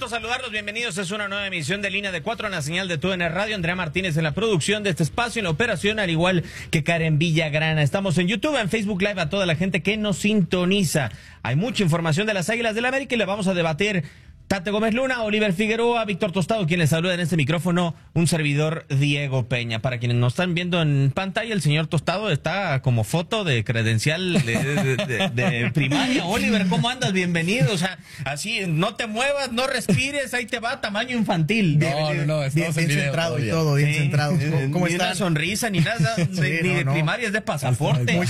gusto saludarlos, bienvenidos. Es una nueva emisión de Línea de Cuatro en la señal de TUDN Radio. Andrea Martínez en la producción de este espacio, en la operación, al igual que Karen Villagrana. Estamos en YouTube, en Facebook Live, a toda la gente que nos sintoniza. Hay mucha información de las Águilas del la América y le vamos a debatir. Tate Gómez Luna, Oliver Figueroa, Víctor Tostado, quien les saluda en este micrófono, un servidor Diego Peña. Para quienes nos están viendo en pantalla, el señor Tostado está como foto de credencial de primaria. Oliver, ¿cómo andas? Bienvenido. O sea, así, no te muevas, no respires, ahí te va, tamaño infantil. No, bien centrado y todo, bien centrado. ¿Cómo ni están? Una sonrisa, ni nada, ni de primaria, es de pasaporte. Muy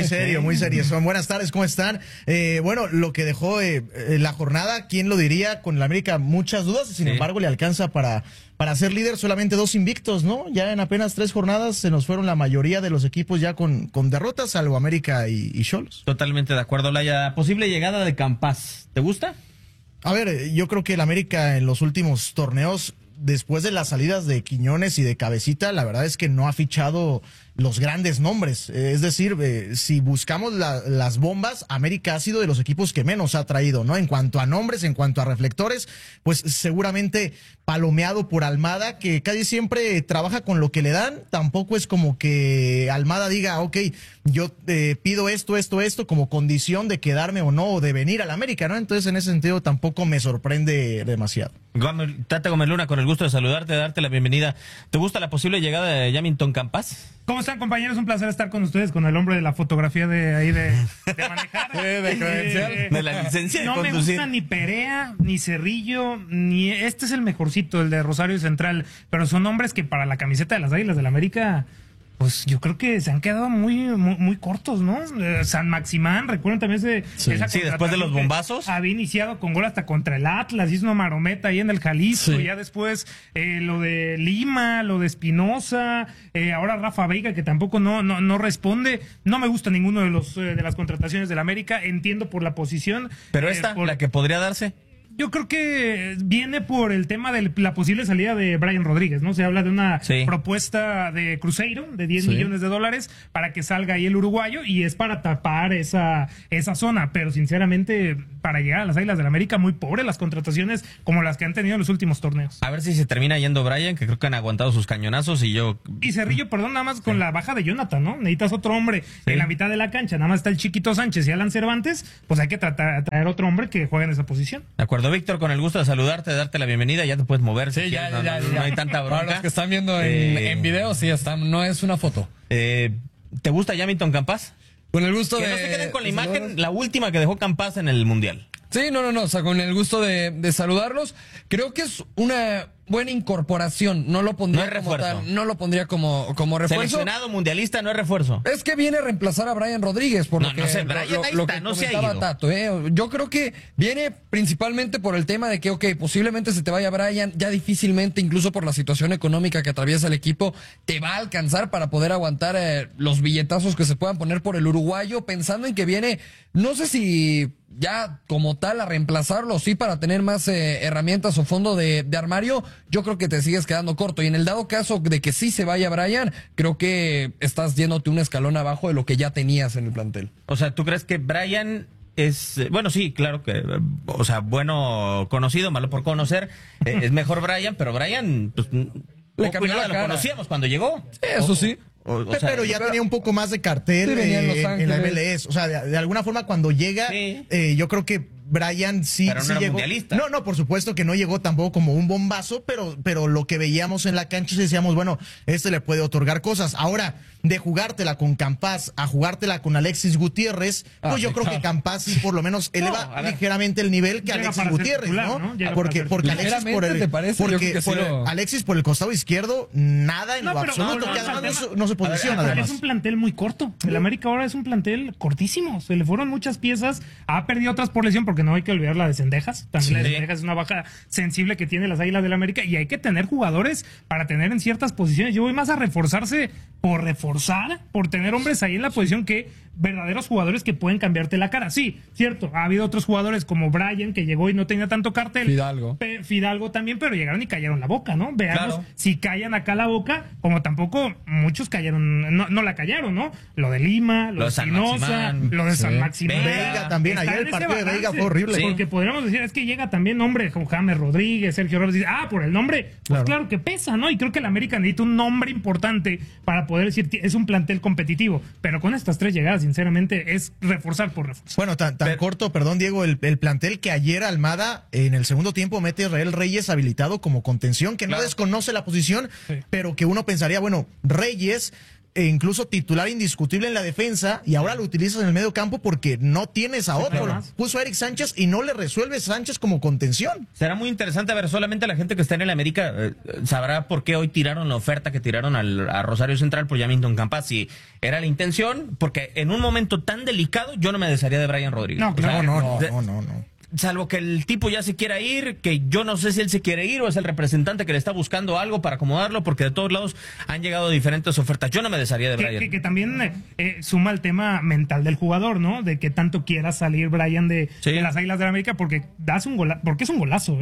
serio. Buenas tardes, ¿cómo están? Bueno, lo que dejó la jornada, ¿quién lo diría? Con la América muchas dudas, sin embargo le alcanza para ser líder, solamente 2 invictos, ¿no? Ya en apenas 3 jornadas se nos fueron la mayoría de los equipos ya con derrotas, salvo América y Xolos. Totalmente de acuerdo, Laya. Posible llegada de Campás, ¿te gusta? A ver, yo creo que el América en los últimos torneos, después de las salidas de Quiñones y de Cabecita, la verdad es que no ha fichado los grandes nombres. Es decir, si buscamos las bombas, América ha sido de los equipos que menos ha traído, ¿no? En cuanto a nombres, en cuanto a reflectores, pues seguramente palomeado por Almada, que casi siempre trabaja con lo que le dan. Tampoco es como que Almada diga, ok, yo pido esto como condición de quedarme o no, o de venir al América, ¿no? Entonces, en ese sentido, tampoco me sorprende demasiado. Tate Gómez Luna, con el gusto de saludarte, de darte la bienvenida. ¿Te gusta la posible llegada de Yamilton Campás? ¿Cómo están, compañeros? Un placer estar con ustedes, con el hombre de la fotografía de ahí de manejar. de credencial. De la licencia de no conducir. Me gusta ni Perea, ni Cerrillo, ni este es el mejorcito, el de Rosario Central. Pero son hombres que para la camiseta de las Águilas del América, pues yo creo que se han quedado muy cortos, ¿no? San Maximán, recuerden también esa sí, después de los bombazos. Había iniciado con gol hasta contra el Atlas, hizo una marometa ahí en el Jalisco, sí. Ya después lo de Lima, lo de Espinosa, ahora Rafa Veiga, que tampoco no responde. No me gusta ninguno de las contrataciones del América, entiendo por la posición. Pero la que podría darse. Yo creo que viene por el tema de la posible salida de Brian Rodríguez, ¿no? Se habla de una propuesta de Cruzeiro de 10 millones de dólares para que salga ahí el uruguayo, y es para tapar esa zona. Pero sinceramente, para llegar a las Águilas del la América, muy pobre las contrataciones como las que han tenido en los últimos torneos. A ver si se termina yendo Brian, que creo que han aguantado sus cañonazos y Cerrillo, perdón, nada más con la baja de Jonathan, ¿no? Necesitas otro hombre en la mitad de la cancha, nada más está el Chiquito Sánchez y Alan Cervantes, pues hay que traer otro hombre que juegue en esa posición. De acuerdo, Víctor, con el gusto de saludarte, de darte la bienvenida, ya te puedes mover. Sí, si ya, no hay tanta bronca. Para los que están viendo en video, sí, no es una foto. ¿Te gusta Yamilton Campás? Con el gusto que no se queden con la imagen, la última que dejó Campás en el Mundial. Sí, no, o sea, con el gusto de saludarlos. Creo que es una buena incorporación, no lo pondría como tal, no lo pondría como refuerzo. Seleccionado mundialista no es refuerzo. Es que viene a reemplazar a Brian Rodríguez, por lo que comentaba Tato, Yo creo que viene principalmente por el tema de que, posiblemente se te vaya Brian, ya difícilmente, incluso por la situación económica que atraviesa el equipo, te va a alcanzar para poder aguantar los billetazos que se puedan poner por el uruguayo, pensando en que viene, no sé si ya como tal a reemplazarlo, sí, para tener más herramientas o fondo de armario. Yo creo que te sigues quedando corto, y en el dado caso de que sí se vaya Brian, creo que estás yéndote un escalón abajo de lo que ya tenías en el plantel. O sea, ¿tú crees que Brian es, bueno, sí, claro que, o sea, bueno conocido, malo por conocer, es mejor Brian, pero Brian, pues, le cambió la cara. Lo conocíamos cuando llegó. Sí, eso sí. Pero ya tenía un poco más de cartel en la MLS. O sea, de alguna forma cuando llega, yo creo que Brian sí llegó. Mundialista. No, por supuesto que no llegó tampoco como un bombazo, pero lo que veíamos en la cancha decíamos, bueno, le puede otorgar cosas. Ahora, de jugártela con Campás a jugártela con Alexis Gutiérrez, pues yo creo que Campás sí por lo menos eleva ligeramente el nivel que Alexis Gutiérrez, ¿no? Porque Alexis por el costado izquierdo, nada en lo absoluto, que además no se posiciona. Además. Es un plantel muy corto. El América ahora es un plantel cortísimo. Se le fueron muchas piezas, ha perdido otras por lesión, porque no hay que olvidar la de Cendejas. También la de Cendejas es una baja sensible que tiene las Águilas del América, y hay que tener jugadores para tener en ciertas posiciones. Yo voy más a reforzarse por reforzar, por tener hombres ahí en la posición que verdaderos jugadores que pueden cambiarte la cara. Sí, cierto, ha habido otros jugadores como Brian, que llegó y no tenía tanto cartel. Fidalgo también, pero llegaron y callaron la boca, ¿no? Veamos si callan acá la boca, como tampoco muchos callaron, no la callaron, ¿no? Lo de Lima, lo de Espinosa, lo de San Maximán. Veiga también, ayer el partido de Veiga fue horrible. Porque podríamos decir, es que llega también nombre como James Rodríguez, Sergio Ramos, dice, por el nombre, pues claro que pesa, ¿no? Y creo que el América necesita un nombre importante para poder decir, es un plantel competitivo, pero con estas 3 llegadas, sinceramente, es reforzar por reforzar. Bueno, tan corto, perdón, Diego, el plantel que ayer Almada en el segundo tiempo mete a Israel Reyes habilitado como contención, que no desconoce la posición, pero que uno pensaría, bueno, Reyes incluso titular indiscutible en la defensa, y ahora lo utilizas en el medio campo porque no tienes a otro. Puso a Eric Sánchez y no le resuelve Sánchez como contención. Será muy interesante ver, solamente la gente que está en el América sabrá por qué hoy tiraron la oferta que tiraron a Rosario Central por Yamilton Campas, si era la intención, porque en un momento tan delicado yo no me desharía de Brian Rodríguez. No, claro, no. Salvo que el tipo ya se quiera ir, que yo no sé si él se quiere ir o es el representante que le está buscando algo para acomodarlo, porque de todos lados han llegado diferentes ofertas. Yo no me desharía de Brian. Que también suma el tema mental del jugador, ¿no? De que tanto quiera salir Brian de las Águilas de la América, porque porque es un golazo.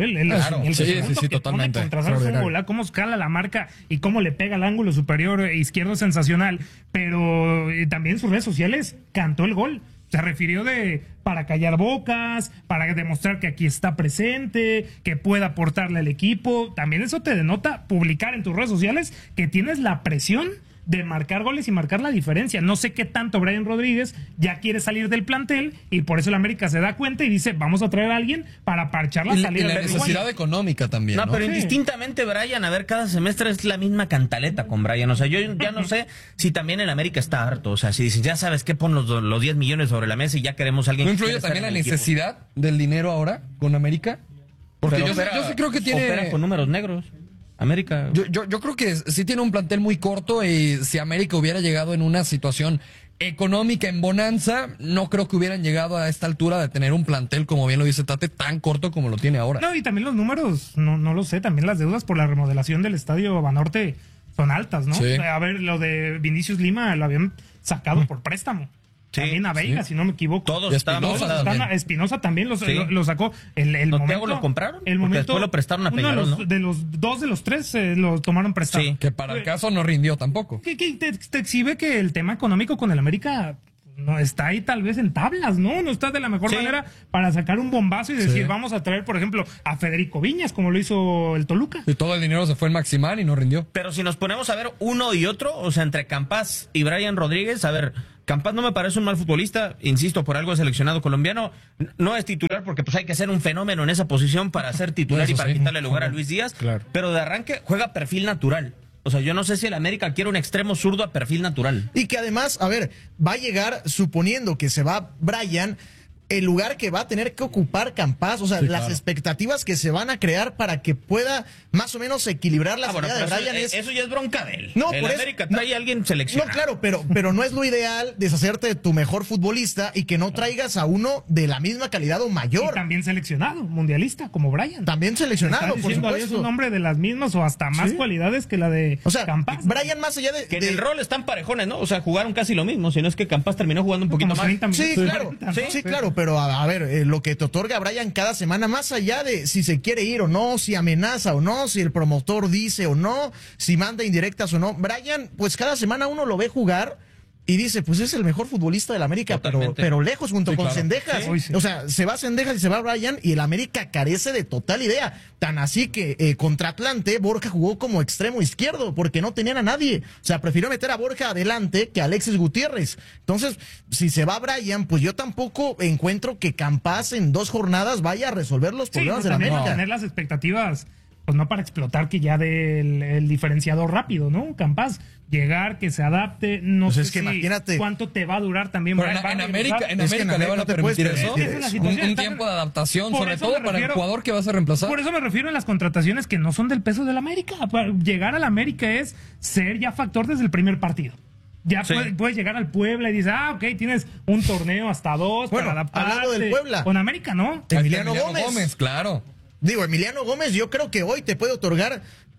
Sí, totalmente. Cómo escala la marca y cómo le pega al ángulo superior izquierdo, sensacional. Pero también en sus redes sociales cantó el gol. Se refirió para callar bocas, para demostrar que aquí está presente, que puede aportarle al equipo. También eso te denota publicar en tus redes sociales que tienes la presión de marcar goles y marcar la diferencia. No sé qué tanto Brian Rodríguez ya quiere salir del plantel y por eso el América se da cuenta y dice, vamos a traer a alguien para parchar la salida. Y la necesidad económica también, ¿no? Pero indistintamente, Brian, a ver, cada semestre es la misma cantaleta con Brian. O sea, yo ya no sé si también el América está harto. O sea, si dicen, ya sabes qué, pon los 10 millones sobre la mesa y ya queremos a alguien. ¿No influye también la necesidad del dinero ahora con América? Porque yo sí creo que tiene... Opera con números negros. América. Yo creo que sí tiene un plantel muy corto y si América hubiera llegado en una situación económica en bonanza, no creo que hubieran llegado a esta altura de tener un plantel, como bien lo dice Tate, tan corto como lo tiene ahora. No, y también los números, no lo sé, también las deudas por la remodelación del estadio Banorte son altas, ¿no? Sí. A ver, lo de Vinicius Lima lo habían sacado por préstamo. También a Veiga, si no me equivoco. Todos Espinosa también lo sacó. El momento lo compraron. El momento, después lo prestaron a Peñarol, ¿no? De los 2 de los 3 lo tomaron prestado. Sí, que para el caso no rindió tampoco. Que te exhibe que el tema económico con el América no está ahí tal vez en tablas, ¿no? No está de la mejor manera para sacar un bombazo y decir, vamos a traer, por ejemplo, a Federico Viñas, como lo hizo el Toluca. Y todo el dinero se fue en Maximán y no rindió. Pero si nos ponemos a ver uno y otro, o sea, entre Campas y Brian Rodríguez, a ver, Campas no me parece un mal futbolista, insisto, por algo seleccionado colombiano, no es titular porque pues hay que ser un fenómeno en esa posición para ser titular y para quitarle lugar a Luis Díaz, pero de arranque juega perfil natural. O sea, yo no sé si el América quiere un extremo zurdo a perfil natural. Y que además, a ver, va a llegar, suponiendo que se va Brian, el lugar que va a tener que ocupar Campas, o sea, las expectativas que se van a crear para que pueda más o menos equilibrar la salida de Brian. Eso ya es bronca de él. No, el por América trae a alguien seleccionado. No, claro, pero no es lo ideal deshacerte de tu mejor futbolista y que no traigas a uno de la misma calidad o mayor. Y también seleccionado, mundialista, como Brian. También seleccionado, por supuesto. Es un hombre de las mismas o hasta más cualidades que la de Campas. Brian, más allá de... Que en el rol están parejones, ¿no? O sea, jugaron casi lo mismo, si no es que Campas terminó jugando un poquito más. Sí, claro, claro, pero a ver, lo que te otorga Brian cada semana, más allá de si se quiere ir o no, si amenaza o no, si el promotor dice o no, si manda indirectas o no, Brian, pues cada semana uno lo ve jugar y dice, pues es el mejor futbolista del América, pero lejos, junto con Cendejas. O sea, se va Cendejas y se va Brian y el América carece de total idea. Tan así que contra Atlante, Borja jugó como extremo izquierdo porque no tenían a nadie. O sea, prefirió meter a Borja adelante que a Alexis Gutiérrez. Entonces, si se va Brian, pues yo tampoco encuentro que Campas en 2 jornadas vaya a resolver los problemas del América. Tener las expectativas, pues no para explotar que ya el diferenciador rápido, ¿no? Campas, llegar, que se adapte, no pues sé si imagínate cuánto te va a durar también. Pero en América le van a permitir eso. Un tiempo de adaptación, sobre todo para el jugador que vas a reemplazar. Por eso me refiero a las contrataciones que no son del peso del América. Llegar al América es ser ya factor desde el primer partido. Ya puedes llegar al Puebla y dices, ok, tienes un torneo hasta 2 para adaptarte. Hablando del Puebla. Con América, ¿no? Emiliano Gómez, claro. Digo, Emiliano Gómez yo creo que hoy te puede otorgar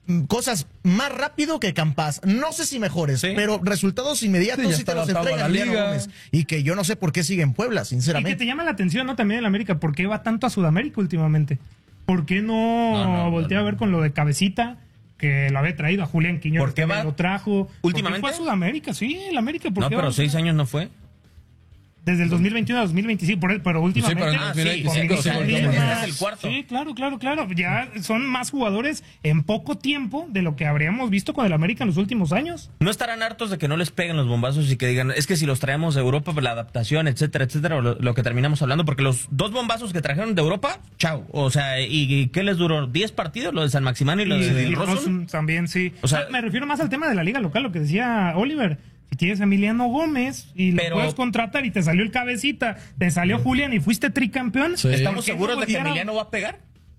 cosas más rápido que Campas. No sé si mejores, pero resultados inmediatos sí te los entrega Emiliano Gómez. Y que yo no sé por qué sigue en Puebla, sinceramente. Y que te llama la atención, ¿no? También en América, ¿por qué va tanto a Sudamérica últimamente? ¿Por qué no voltea a ver con lo de Cabecita? Que lo había traído a Julián Quiñones. ¿Por qué va? Lo trajo. ¿Últimamente? Fue a Sudamérica, sí, el América. No, pero 6 años no fue. Desde el 2021 a 2025, pero últimamente. Es el cuarto. Sí, claro. Ya son más jugadores en poco tiempo de lo que habríamos visto con el América en los últimos años. ¿No estarán hartos de que no les peguen los bombazos y que digan, es que si los traemos de Europa, pues la adaptación, etcétera, o lo que terminamos hablando? Porque los 2 bombazos que trajeron de Europa, chao. O sea, ¿y qué les duró? ¿10 partidos? Lo de San Maximano y lo de Rossum. También, sí. O sea, me refiero más al tema de la liga local, lo que decía Oliver. Si tienes a Emiliano Gómez y lo puedes contratar y te salió el Cabecita, te salió Julián y fuiste tricampeón. Sí. ¿Estamos seguros de que Emiliano va a pegar?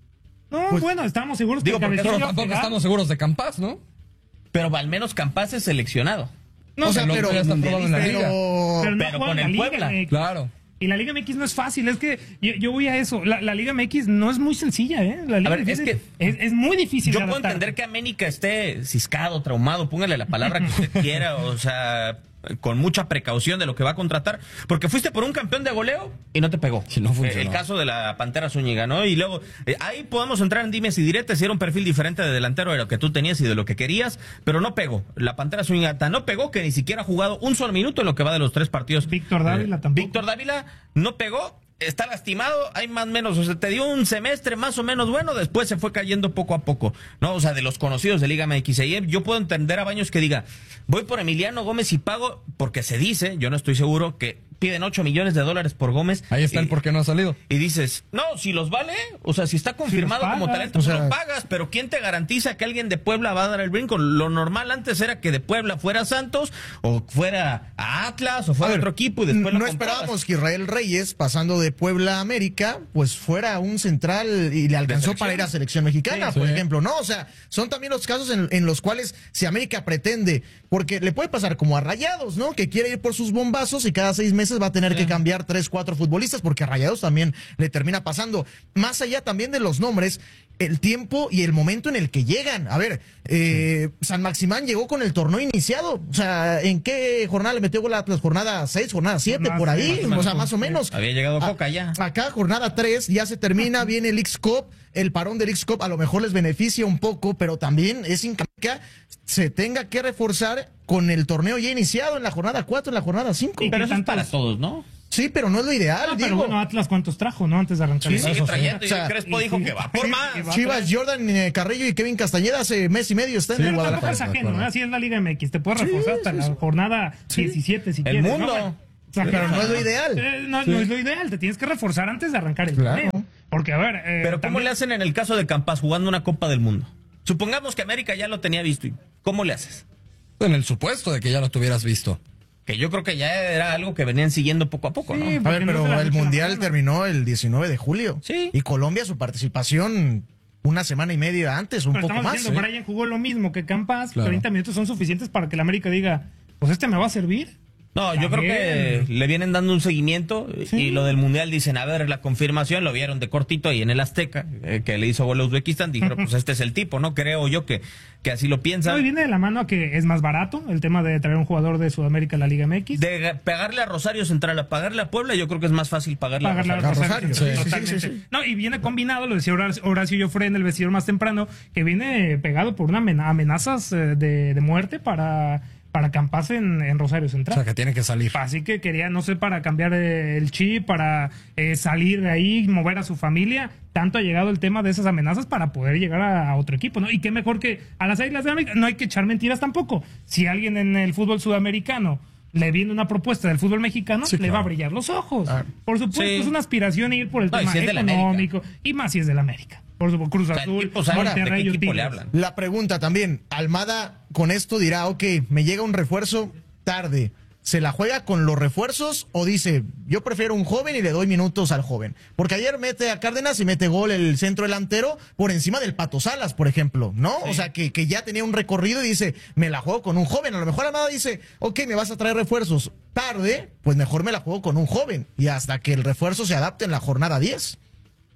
No, pues, bueno, estamos seguros que Cabecita pero tampoco estamos seguros de Campas, ¿no? Pero al menos Campas es seleccionado. No, o sea, pero ya está probado en la liga. Pero con el Puebla. Claro. Y la Liga MX no es fácil, es que yo voy a eso. La Liga MX no es muy sencilla, ¿eh? La Liga MX es muy difícil. Yo puedo entender que América esté ciscado, traumado, póngale la palabra que usted quiera, o sea, con mucha precaución de lo que va a contratar, porque fuiste por un campeón de goleo y no te pegó. Si no funcionó. El caso de la Pantera Zúñiga, ¿no? Y luego, ahí podemos entrar en dimes y diretes, si era un perfil diferente de delantero de lo que tú tenías y de lo que querías, pero no pegó. La Pantera Zúñiga no pegó, que ni siquiera ha jugado un solo minuto en lo que va de los 3 partidos. Víctor Dávila tampoco. Víctor Dávila no pegó. Está lastimado, hay más o menos, o sea, te dio un semestre más o menos bueno, después se fue cayendo poco a poco, ¿no? O sea, de los conocidos de Liga MX. Yo puedo entender a Baños que diga, voy por Emiliano Gómez y pago, porque se dice, yo no estoy seguro, que piden $8 millones por Gómez. Ahí está el por qué no ha salido. Y dices, no, si los vale, o sea, si está confirmado como talento, lo pagas, pero ¿quién te garantiza que alguien de Puebla va a dar el brinco? Lo normal antes era que de Puebla fuera Santos, o fuera a Atlas, o fuera a otro equipo, y después no esperábamos que Israel Reyes, pasando de Puebla a América, pues fuera un central y le alcanzó para ir a selección mexicana, por ejemplo, ¿no? O sea, son también los casos en los cuales si América pretende, porque le puede pasar como a Rayados, ¿no? Que quiere ir por sus bombazos y cada 6 meses va a tener que cambiar 3, 4 futbolistas, porque a Rayados también le termina pasando. Más allá también de los nombres, el tiempo y el momento en el que llegan. A ver, San Maximán llegó con el torneo iniciado. O sea, ¿en qué jornada le metió gol a Atlas? ¿Jornada 6, jornada 7, por ahí? O sea, más o menos. Había llegado Coca ya. Acá, jornada 3, ya se termina, viene el X-Cup. El parón del X-Cup a lo mejor les beneficia un poco, pero también es increíble que se tenga que reforzar con el torneo ya iniciado en la jornada 4, en la jornada 5. Pero eso es para todos, ¿no? Sí, pero no es lo ideal. Pero bueno, Atlas, ¿cuántos trajo, no? Antes de arrancar. Sí, sigue trayendo. O sea, Crespo dijo que va por más. Chivas, Jordan Carrillo y Kevin Castañeda hace mes y medio están en el Guadalajara. Es ajeno, ¿no? Así es la Liga MX. Te puedes reforzar hasta la jornada 17 si quieres. El mundo. ¿No? O sea, pero no es lo ideal. No es lo ideal. Te tienes que reforzar antes de arrancar el torneo. Porque, a ver. Pero ¿cómo le hacen en el caso de Campas jugando una Copa del Mundo? Supongamos que América ya lo tenía visto. ¿Cómo le haces? En el supuesto de que ya lo tuvieras visto. Que yo creo que ya era algo que venían siguiendo poco a poco, ¿no? A ver, pero el Mundial terminó el 19 de julio. Sí. Y Colombia, su participación una semana y media antes, un poco más. Diciendo, Brian jugó lo mismo que Campas. 30 minutos son suficientes para que el América diga, pues este me va a servir. No, yo creo que le vienen dando un seguimiento y lo del Mundial dicen, a ver, la confirmación, lo vieron de cortito ahí en el Azteca, que le hizo gol a Uzbekistán, dijeron, pues este es el tipo, ¿no? Creo yo que así lo piensan. No, y viene de la mano a que es más barato el tema de traer un jugador de Sudamérica a la Liga MX. De pegarle a Rosario Central a pagarle a Puebla, yo creo que es más fácil pagarle a Rosario. Sí. No, y viene combinado, lo decía Horacio Joffre en el vestidor más temprano, que viene pegado por una amenazas de muerte para Campas en Rosario Central. O sea, que tiene que salir. Así que quería, no sé, para cambiar el chip, para salir de ahí, mover a su familia. Tanto ha llegado el tema de esas amenazas para poder llegar a otro equipo, ¿no? Y qué mejor que a las Águilas de América. No hay que echar mentiras tampoco. Si alguien en el fútbol sudamericano le viene una propuesta del fútbol mexicano, le va a brillar los ojos. Por supuesto, es una aspiración ir por el tema económico, y más si es del América. Por supuesto, Cruz Azul, Monterrey, equipo le hablan. La pregunta también, Almada con esto dirá, ok, me llega un refuerzo tarde, ¿se la juega con los refuerzos o dice, yo prefiero un joven y le doy minutos al joven? Porque ayer mete a Cárdenas y mete gol el centro delantero por encima del Pato Salas, por ejemplo, ¿no? Sí. O sea, que ya tenía un recorrido y dice, me la juego con un joven. A lo mejor Almada dice, ok, me vas a traer refuerzos tarde, pues mejor me la juego con un joven y hasta que el refuerzo se adapte en la jornada 10.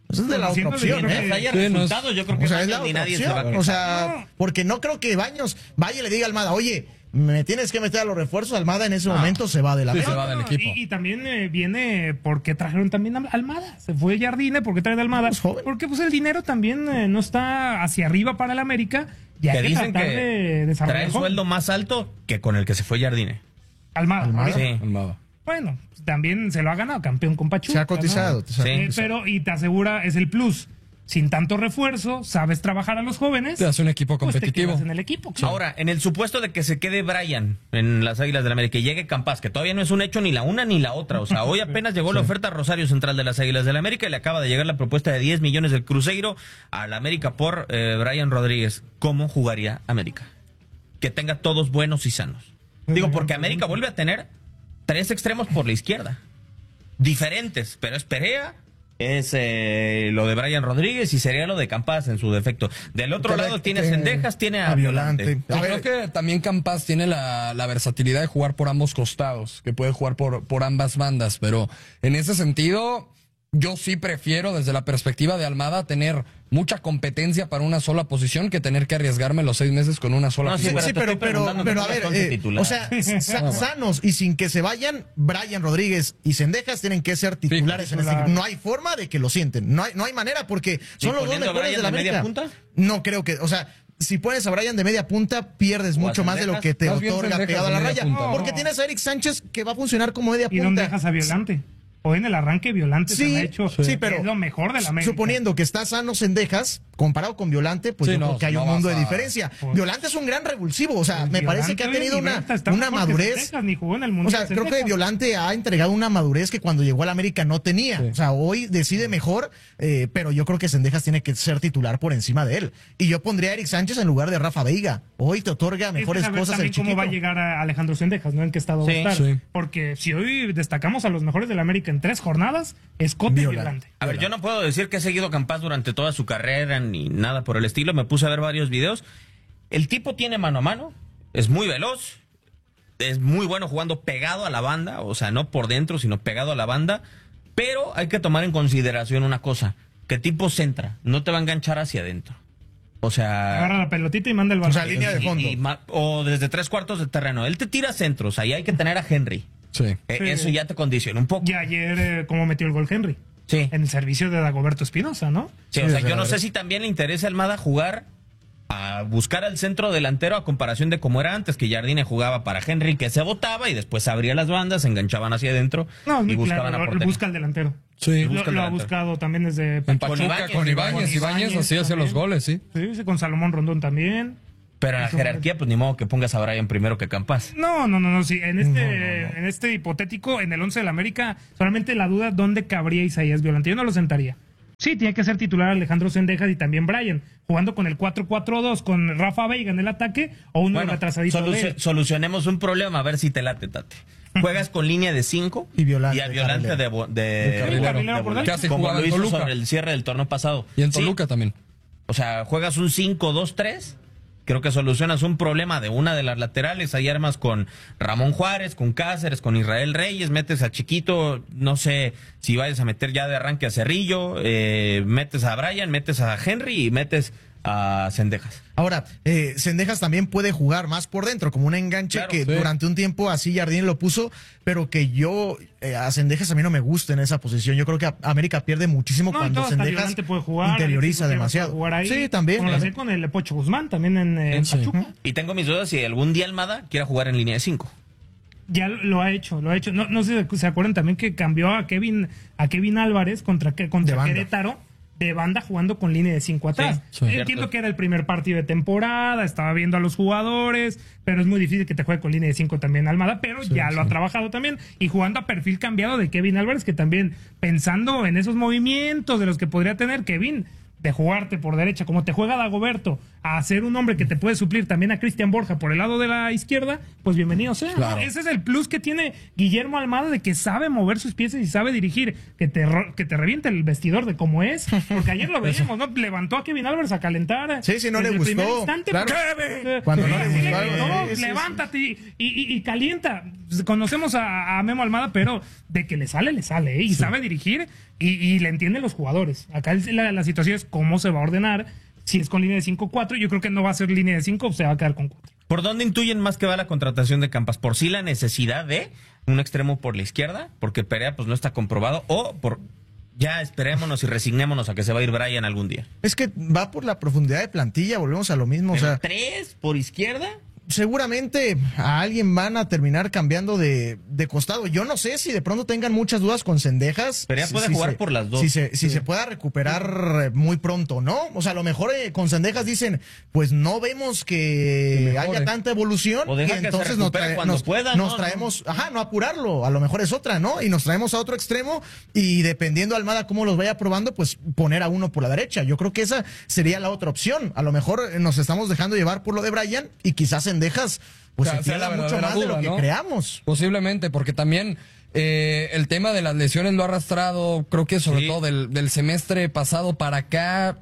Eso es de la otra opción, haya resultados, yo creo que es la otra opción. O sea, porque no creo que Baños vaya y le diga a Almada, oye, me tienes que meter a los refuerzos. Almada en ese momento se va de la se va del equipo. Y también viene porque trajeron también a Almada. Se fue Jardine, ¿por qué traen a Almada? Porque pues el dinero también no está hacia arriba para el América. Y hay que tratar de desarrollar. Trae sueldo más alto que con el que se fue Jardine. Almada. Sí. Almada. Bueno, también se lo ha ganado, campeón con Pachuca. Se ha cotizado. ¿no? Pero, y te asegura, es el plus. Sin tanto refuerzo, sabes trabajar a los jóvenes. Te hace un equipo competitivo. Pues te quedas en el equipo. Sí. Ahora, en el supuesto de que se quede Brian en las Águilas del América y llegue Campas, que todavía no es un hecho ni la una ni la otra. O sea, hoy apenas llegó la oferta a Rosario Central de las Águilas del América y le acaba de llegar la propuesta de 10 millones del Cruzeiro al América por Brian Rodríguez. ¿Cómo jugaría América? Que tenga todos buenos y sanos. Digo, porque América vuelve a tener 3 extremos por la izquierda. Diferentes, pero es Perea, es lo de Brian Rodríguez y sería lo de Campas en su defecto. Del otro lado tiene a Cendejas, tiene a Violante. Yo creo que también Campas tiene la versatilidad de jugar por ambos costados, que puede jugar por ambas bandas, pero en ese sentido yo sí prefiero desde la perspectiva de Almada tener mucha competencia para una sola posición que tener que arriesgarme los 6 meses con una sola posición. Sí, pero a ver, o sea, sanos y sin que se vayan, Brian Rodríguez y Cendejas tienen que ser titulares en este equipo. No hay forma de que lo sienten. No hay manera porque son los dos mejores de la América. ¿Media punta? No creo que, o sea, si pones a Brian de media punta, pierdes mucho más de lo que te otorga pegado a la raya. Porque tienes a Eric Sánchez que va a funcionar como media punta. ¿Y dónde dejas a Violante? O en el arranque Violante se ha hecho pero es lo mejor de la América. Suponiendo que está sano Cendejas, comparado con Violante, pues yo creo que hay un mundo de diferencia. Violante es un gran revulsivo, o sea, me parece que ha tenido una madurez. Ni jugó en el mundo. O sea, creo que Violante ha entregado una madurez que cuando llegó a la América no tenía. O sea, hoy decide mejor, pero yo creo que Cendejas tiene que ser titular por encima de él. Y yo pondría a Eric Sánchez en lugar de Rafa Veiga. Hoy te otorga mejores cosas el chiquito. ¿Cómo va a llegar a Alejandro Cendejas, no? ¿En qué estado va a estar? Sí. Porque si hoy destacamos a los mejores de la América en 3 jornadas, es Cote y Violante. A ver, yo no puedo decir que he seguido Campas durante toda su carrera ni nada por el estilo. Me puse a ver varios videos. El tipo tiene mano a mano, es muy veloz, es muy bueno jugando pegado a la banda, o sea, no por dentro, sino pegado a la banda. Pero hay que tomar en consideración una cosa, que tipo centra, no te va a enganchar hacia adentro. O sea, agarra la pelotita y manda el balón. O sea, línea de fondo. O desde 3/4 de terreno. Él te tira centros, ahí hay que tener a Henry. Sí. Eso ya te condiciona un poco. Y ayer, ¿cómo metió el gol Henry? Sí. En el servicio de Dagoberto Espinosa, ¿no? Sí, o sea, yo no sé si también le interesa a Almada jugar a buscar al centro delantero a comparación de cómo era antes, que Jardine jugaba para Henry, que se botaba y después abría las bandas, se enganchaban hacia adentro y buscaban a portería. Busca al delantero. Sí. Lo ha buscado también desde en Pachuca, con Ibáñez así hacía los goles, sí. Sí, con Salomón Rondón también. Pero en la jerarquía, pues ni modo que pongas a Brian primero que Campas. No, sí. En este hipotético, en el 11 de la América, solamente la duda dónde cabría Isaías Violante. Yo no lo sentaría. Sí, tiene que ser titular Alejandro Cendejas y también Brian, jugando con el 4-4-2, con Rafa Veiga en el ataque o uno retrasadito. Solucionemos un problema, a ver si te late, Tate. Juegas con línea de 5 y a Violante de ¿Qué hace como lo hizo sobre el cierre del torneo pasado. Y en Toluca también. O sea, juegas un 5-2-3. Creo que solucionas un problema de una de las laterales. Hay armas con Ramón Juárez, con Cáceres, con Israel Reyes. Metes a Chiquito, no sé si vayas a meter ya de arranque a Cerrillo. Metes a Brian, metes a Henry y metes a Cendejas. Ahora, Cendejas también puede jugar más por dentro, como un enganche durante un tiempo así Jardín lo puso, pero que yo a Cendejas a mí no me gusta en esa posición. Yo creo que América pierde muchísimo cuando Cendejas interioriza demasiado. Sí, también. Como lo hacía con el Pocho Guzmán, también en Pachuca. Y tengo mis dudas si algún día Almada quiera jugar en línea de 5. Ya lo ha hecho. No sé si se acuerdan también que cambió a Kevin Álvarez contra Querétaro, de banda jugando con línea de 5 atrás. Sí, entiendo que era el primer partido de temporada, estaba viendo a los jugadores, pero es muy difícil que te juegue con línea de 5 también Almada, pero ya lo ha trabajado también y jugando a perfil cambiado de Kevin Álvarez, que también pensando en esos movimientos de los que podría tener Kevin, de jugarte por derecha, como te juega Dagoberto, a ser un hombre que te puede suplir también a Cristian Borja por el lado de la izquierda, pues bienvenido sea. Claro. ¿No? Ese es el plus que tiene Guillermo Almada, de que sabe mover sus piezas y sabe dirigir, que te reviente el vestidor de cómo es, porque ayer lo veíamos, ¿no? Levantó a Kevin Álvarez a calentar. Sí, no le gustó. Primer instante, claro. Cuando no le gustó, levántate y calienta. Conocemos a Memo Almada, pero de que le sale, ¿eh? Y sabe dirigir. y le entienden los jugadores. Acá la situación es cómo se va a ordenar. Si es con línea de 5-4, yo creo que no va a ser línea de 5, se va a quedar con 4. ¿Por dónde intuyen más que va la contratación de Campas? ¿Por sí la necesidad de un extremo por la izquierda? Porque Perea pues no está comprobado. ¿O por ya esperémonos y resignémonos a que se va a ir Brian algún día? Es que va por la profundidad de plantilla, volvemos a lo mismo. ¿Pero o sea, 3 por izquierda? Seguramente a alguien van a terminar cambiando de costado. Yo no sé si de pronto tengan muchas dudas con Cendejas. Pero ya puede jugar por las dos. Si se pueda recuperar muy pronto, ¿no? O sea, a lo mejor con Cendejas dicen, pues no vemos que haya tanta evolución. O deja y entonces nos traemos, no apurarlo. A lo mejor es otra, ¿no? Y nos traemos a otro extremo y dependiendo Almada cómo los vaya probando, pues poner a uno por la derecha. Yo creo que esa sería la otra opción. A lo mejor nos estamos dejando llevar por lo de Brian y quizás Cendejas pues se pierda mucho más duda, de lo que creamos. Posiblemente, porque también el tema de las lesiones lo ha arrastrado, creo que sobre todo del semestre pasado para acá.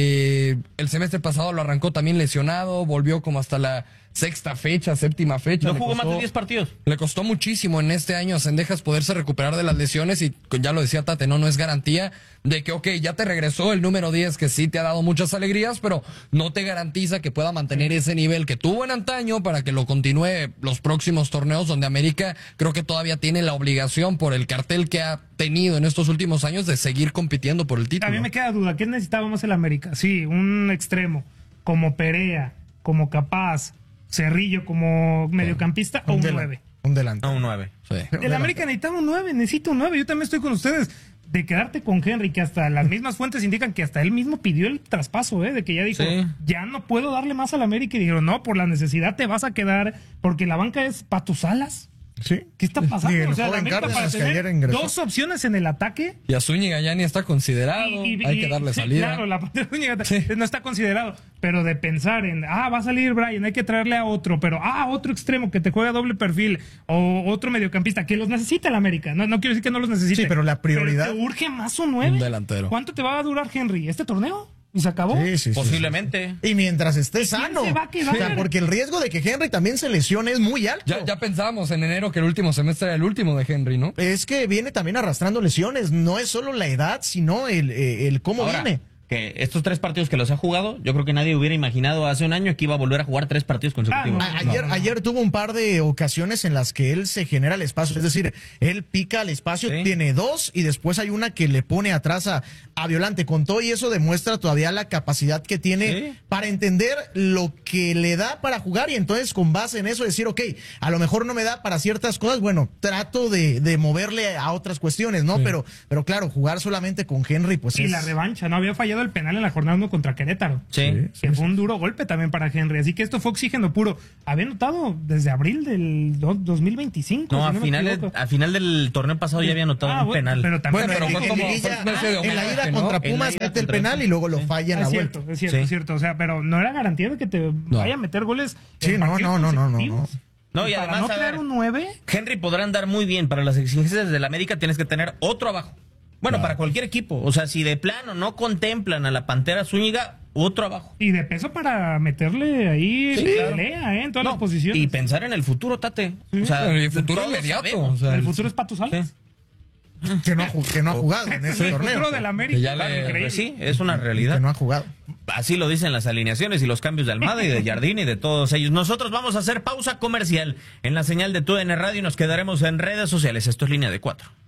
El semestre pasado lo arrancó también lesionado, volvió como hasta la séptima fecha. No jugó más de 10 partidos. Le costó muchísimo en este año a Cendejas poderse recuperar de las lesiones y ya lo decía Tate, no es garantía de que, ya te regresó el número 10 que sí te ha dado muchas alegrías, pero no te garantiza que pueda mantener ese nivel que tuvo en antaño para que lo continúe los próximos torneos donde América creo que todavía tiene la obligación por el cartel que ha tenido en estos últimos años de seguir compitiendo por el título. A mí me queda duda, ¿qué necesitábamos el América? Sí, un extremo como Perea, como Capaz, Cerrillo como mediocampista o un 9. Un delante. Un 9. Sí. El América necesitaba un 9, necesita un 9. Yo también estoy con ustedes. De quedarte con Henry, que hasta las mismas fuentes indican que hasta él mismo pidió el traspaso, de que ya dijo, ya no puedo darle más al América. Y dijeron, no, por la necesidad te vas a quedar, porque la banca es para tus alas. Sí. ¿Qué está pasando? O sea, la América para tener dos opciones en el ataque. Y a Zúñiga ya ni está considerado. Hay que darle salida. Claro, la parte de Zúñiga no está considerado. Pero de pensar en, va a salir Brian, hay que traerle a otro. Pero, otro extremo que te juega doble perfil. O otro mediocampista que los necesita el América. No quiero decir que no los necesite. Sí, pero la prioridad. Pero te urge más un 9. Un delantero. ¿Cuánto te va a durar Henry? ¿Este torneo? ¿Y se acabó? Sí, posiblemente. Y mientras esté sano. Se va a quedar? O sea, porque el riesgo de que Henry también se lesione es muy alto. Ya pensábamos en enero que el último semestre era el último de Henry, ¿no? Es que viene también arrastrando lesiones. No es solo la edad, sino el cómo viene. Que estos 3 partidos que los ha jugado, yo creo que nadie hubiera imaginado hace un año que iba a volver a jugar 3 partidos consecutivos. Ayer tuvo un par de ocasiones en las que él se genera el espacio, es decir, él pica el espacio, tiene 2 y después hay una que le pone atrás a Violante. Con todo y eso demuestra todavía la capacidad que tiene para entender lo que le da para jugar y entonces con base en eso decir, a lo mejor no me da para ciertas cosas, bueno, trato de moverle a otras cuestiones, ¿no? Pero claro, jugar solamente con Henry, pues la revancha, no había fallado el penal en la jornada 1 contra Querétaro. Sí. Que fue un duro golpe también para Henry. Así que esto fue oxígeno puro. Había notado desde abril del 2025. No, a final del torneo pasado ya había notado un penal. Pero también en la ida contra Pumas mete el penal y luego lo falla en la vuelta. Es cierto. O sea, pero no era garantía de que te vaya a meter goles. Sí, no. No, y para además, no traer un 9. Henry podrá andar muy bien. Para las exigencias del América tienes que tener otro abajo. Bueno, para cualquier equipo. O sea, si de plano no contemplan a la Pantera Zúñiga, otro abajo. Y de peso para meterle ahí pelea, en todas las posiciones. Y pensar en el futuro, Tate. O sea, el futuro inmediato. O sea, el futuro es para tus alas. Que no ha jugado en ese torneo. El futuro del América. Pues sí, es una realidad. Que no ha jugado. Así lo dicen las alineaciones y los cambios de Almada y de Jardín y de todos ellos. Nosotros vamos a hacer pausa comercial en la señal de TUDN Radio y nos quedaremos en redes sociales. Esto es Línea de 4.